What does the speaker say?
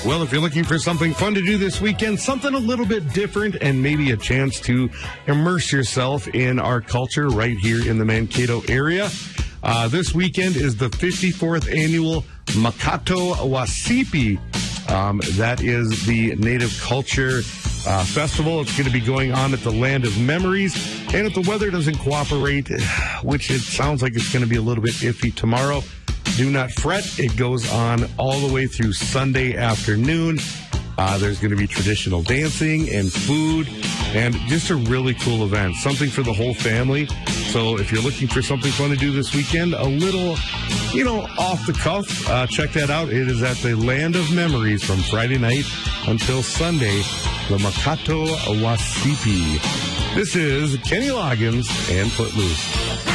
Well, if you're looking for something fun to do this weekend, something a little bit different, and maybe a chance to immerse yourself in our culture right here in the Mankato area, this weekend is the 54th annual Makato Wasipi. That is the Native Culture Festival. It's going to be going on at the Land of Memories. And if the weather doesn't cooperate, which it sounds like it's going to be a little bit iffy tomorrow, do not fret. It goes on all the way through Sunday afternoon. There's going to be traditional dancing and food and just a really cool event, something for the whole family. So if you're looking for something fun to do this weekend, a little, off the cuff, check that out. It is at the Land of Memories from Friday night until Sunday, the Makato Wasipi. This is Kenny Loggins and Footloose.